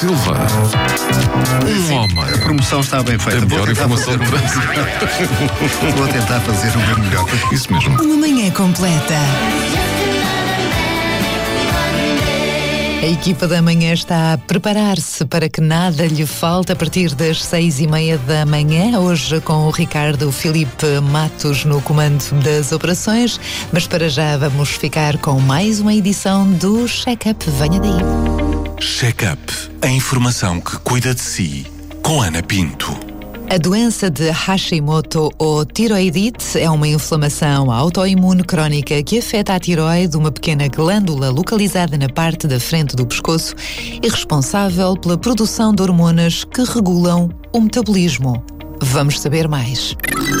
Silva, homem. A promoção está bem feita. A melhor informação de trânsito. Vou tentar fazer o meu melhor. Isso mesmo. Uma manhã completa. A equipa da manhã está a preparar-se para que nada lhe falte a partir das 6:30 da manhã, hoje com o Ricardo Filipe Matos no comando das operações, mas para já vamos ficar com mais uma edição do Check-up. Venha daí. Check-up, a informação que cuida de si, com Ana Pinto. A doença de Hashimoto ou tiroidite é uma inflamação autoimune crónica que afeta a tiroide, uma pequena glândula localizada na parte da frente do pescoço e responsável pela produção de hormonas que regulam o metabolismo. Vamos saber mais.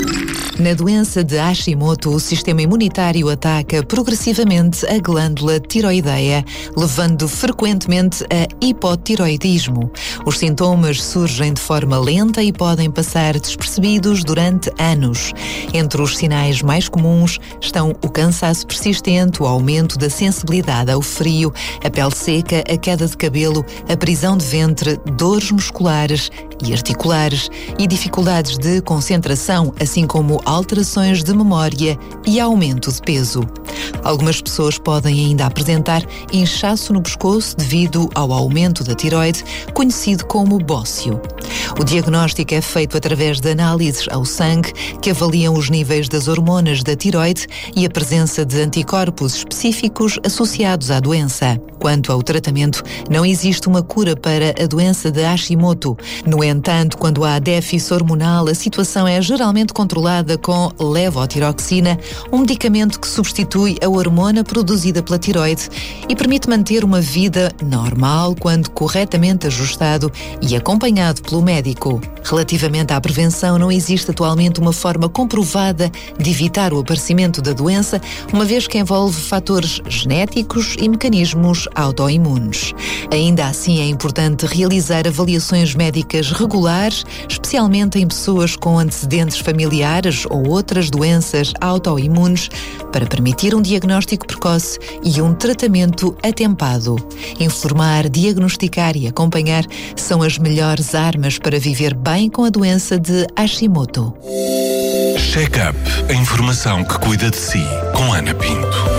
Na doença de Hashimoto, o sistema imunitário ataca progressivamente a glândula tiroideia, levando frequentemente a hipotiroidismo. Os sintomas surgem de forma lenta e podem passar despercebidos durante anos. Entre os sinais mais comuns estão o cansaço persistente, o aumento da sensibilidade ao frio, a pele seca, a queda de cabelo, a prisão de ventre, dores musculares e articulares e dificuldades de concentração, assim como alterações de memória e aumento de peso. Algumas pessoas podem ainda apresentar inchaço no pescoço devido ao aumento da tiroide, conhecido como bócio. O diagnóstico é feito através de análises ao sangue que avaliam os níveis das hormonas da tiroide e a presença de anticorpos específicos associados à doença. Quanto ao tratamento, não existe uma cura para a doença de Hashimoto. No entanto, quando há déficit hormonal, a situação é geralmente controlada com levotiroxina, um medicamento que substitui a hormona produzida pela tiroide e permite manter uma vida normal quando corretamente ajustado e acompanhado pelo médico. Relativamente à prevenção, não existe atualmente uma forma comprovada de evitar o aparecimento da doença, uma vez que envolve fatores genéticos e mecanismos autoimunes. Ainda assim, é importante realizar avaliações médicas regulares, especialmente em pessoas com antecedentes familiares ou outras doenças autoimunes, para permitir um diagnóstico precoce e um tratamento atempado. Informar, diagnosticar e acompanhar são as melhores armas para viver bem com a doença de Hashimoto. Check-up, a informação que cuida de si, com Ana Pinto.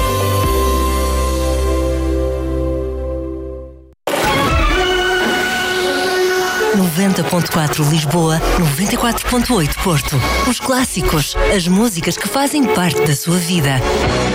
90.4 Lisboa, 94.8 Porto. Os clássicos, as músicas que fazem parte da sua vida.